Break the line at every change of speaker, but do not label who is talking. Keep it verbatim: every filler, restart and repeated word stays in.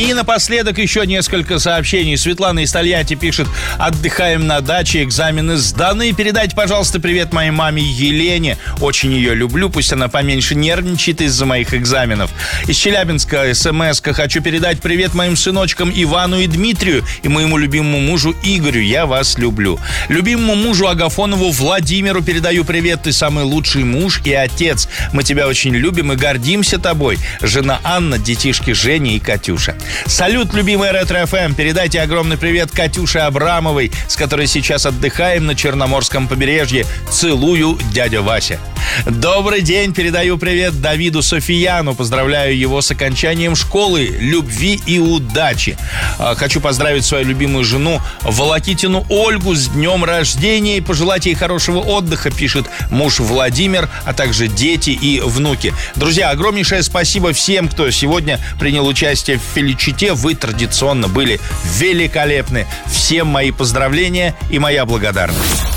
И напоследок еще несколько сообщений. Светлана из Тольятти пишет: отдыхаем на даче, экзамены сданы. Передайте, пожалуйста, привет моей маме Елене. Очень ее люблю, пусть она поменьше нервничает из-за моих экзаменов. Из Челябинска смс-ка: хочу передать привет моим сыночкам Ивану и Дмитрию и моему любимому мужу Игорю. Я вас люблю. Любимому мужу Агафонову Владимиру передаю привет. Ты самый лучший муж и отец. Мы тебя очень любим и гордимся тобой. Жена Анна, детишки Женя и Катюша. Салют, любимая Ретро-эф эм. Передайте огромный привет Катюше Абрамовой, с которой сейчас отдыхаем на Черноморском побережье. Целую, дядя Вася. Добрый день, передаю привет Давиду Софияну. Поздравляю его с окончанием школы. Любви и удачи. Хочу поздравить свою любимую жену Волокитину Ольгу с днем рождения и пожелать ей хорошего отдыха, пишет муж Владимир, а также дети и внуки. Друзья, огромнейшее спасибо всем, кто сегодня принял участие в Феличите. Вы традиционно были великолепны. Всем мои поздравления и моя благодарность.